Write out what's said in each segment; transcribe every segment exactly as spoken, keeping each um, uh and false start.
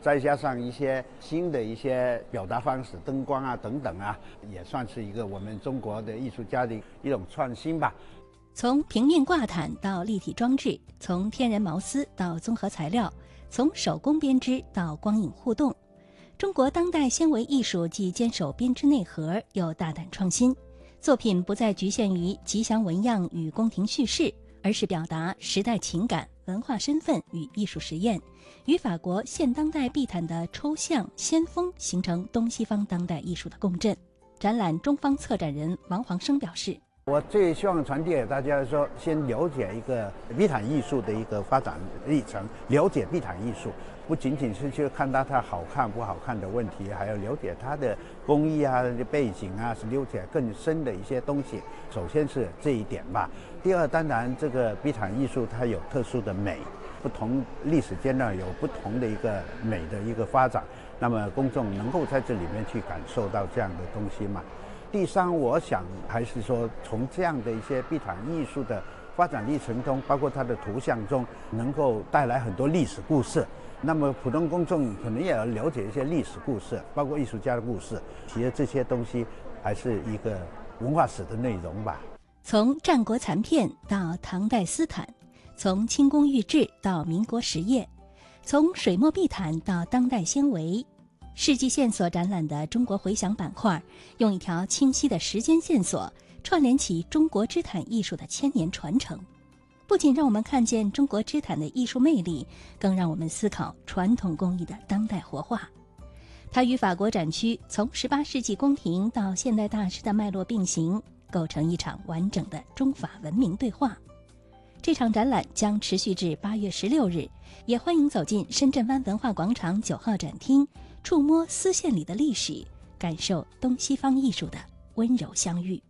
再加上一些新的一些表达方式，灯光啊等等啊，也算是一个我们中国的艺术家的一种创新吧。 从平面挂毯到立体装置，从天然毛丝到综合材料，从手工编织到光影互动，中国当代纤维艺术既坚守编织内核，又大胆创新。作品不再局限于吉祥纹样与宫廷叙事，而是表达时代情感、文化身份与艺术实验，与法国现当代地毯的抽象先锋形成东西方当代艺术的共振。展览中方策展人王煌生表示， 我最希望传递给大家说，先了解一个地毯艺术的一个发展历程，了解地毯艺术，不仅仅是去看到它好看不好看的问题，还要了解它的工艺啊、背景啊，是了解更深的一些东西。首先是这一点吧。第二，当然这个地毯艺术它有特殊的美，不同历史阶段有不同的一个美的一个发展，那么公众能够在这里面去感受到这样的东西嘛。第三，我想还是说从这样的一些地毯艺术的发展历程中，包括它的图像中，能够带来很多历史故事。那么普通公众可能也要了解一些历史故事，包括艺术家的故事。其实这些东西还是一个文化史的内容吧。 从战国残片到唐代丝毯，从清宫玉制到民国实业，从水墨地毯到当代纤维，世纪线所展览的中国回响板块，用一条清晰的时间线索串联起中国织毯艺术的千年传承，不仅让我们看见中国织毯的艺术魅力，更让我们思考传统工艺的当代活化。它与法国展区从十八世纪宫廷到现代大师的脉络并行，构成一场完整的中法文明对话。这场展览将持续至八月十六日，也欢迎走进深圳湾文化广场九号展厅，触摸丝线里的历史，感受东西方艺术的温柔相遇。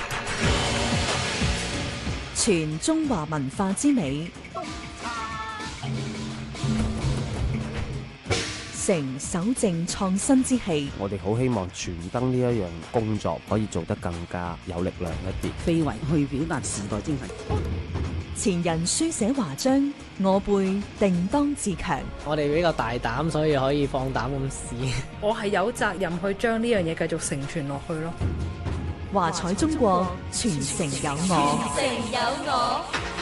全中華文化之美，成守正創新之氣。 我哋好希望傳燈呢一樣工作可以做得更加有力量一啲， 非遺去表達時代精神。 前人書寫華章，我輩定當自強。 我哋比較大膽，所以可以放膽咁試。 我係有責任去將呢樣嘢繼續承傳落去咯。 華彩中國，傳承有我。 傳承有我。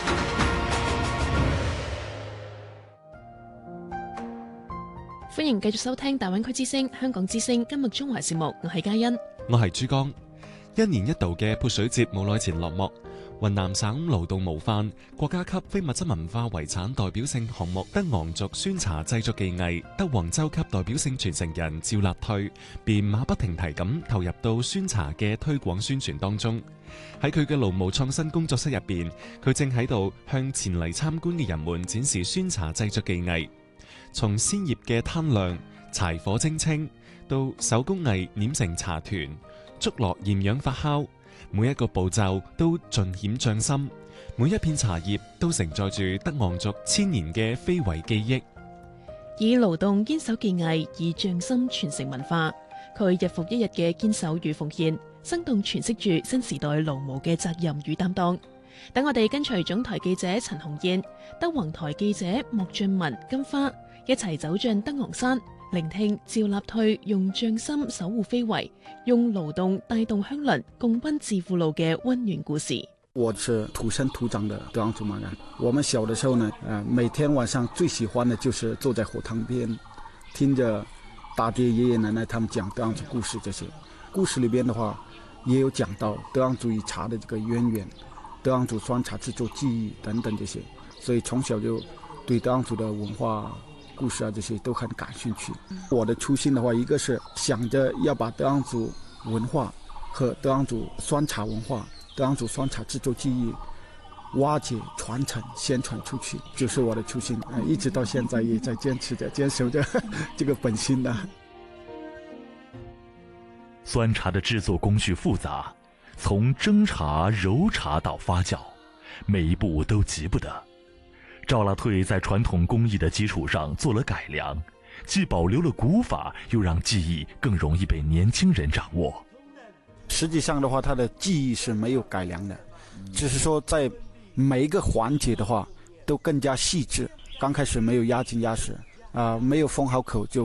歡迎繼續收聽大灣區之聲、香港之聲今日中華節目，我係嘉欣， 我係珠江。一年一度嘅潑水節冇耐前落幕，雲南省勞動模範國家級非物質文化遺產代表性項目德昂族酸茶製作技藝德宏州級代表性傳承人趙立退便馬不停蹄咁投入到酸茶嘅推廣宣傳當中。喺佢嘅勞模創新工作室入邊，佢正喺度向前嚟參觀嘅人們展示酸茶製作技藝，從鮮葉嘅攤亮、柴火蒸青，到手工藝碾成茶團，捉落厭氧發酵，每一個步驟都盡顯匠心，每一片茶葉都承載住德昂族千年嘅非遺記憶。 以勞動堅守技藝，以匠心傳承文化。佢日復一日嘅堅守與奉獻，生動詮釋住新時代勞模嘅責任與擔當。等我哋跟隨總台記者陳紅燕、德宏台記者莫俊文、金花一齊走進德昂山，聆聽趙立退用匠心守護非遺，用勞動帶動鄉鄰共奔致富路嘅溫暖故事。 我是土生土長的德昂族馬人。我們小的時候呢，呃，每天晚上最喜歡的就是坐在火塘邊，聽着大爹爺爺奶奶他們講德昂族故事。這些故事裏邊的話，也有講到德昂族與茶的這個淵源，德昂族酸茶製作技藝等等這些，所以從小就對德昂族的文化故事啊這些都很感興趣。我的初心的話，一個是想着要把德昂族文化和德昂族酸茶文化、德昂族酸茶製作技藝挖掘、傳承、宣傳出去，就是我的初心。呃，一直到現在也在堅持着、堅守着這個本心的。 酸茶的製作工序複雜，從蒸茶、揉茶到發酵，每一步都急不得。趙立退在傳統工藝的基礎上做了改良，既保留了古法，又讓技藝更容易被年輕人掌握。 實際上的話，它的技藝是沒有改良的，只是說在每一個環節的話都更加細緻。剛開始沒有壓緊壓實，啊、呃，沒有封好口就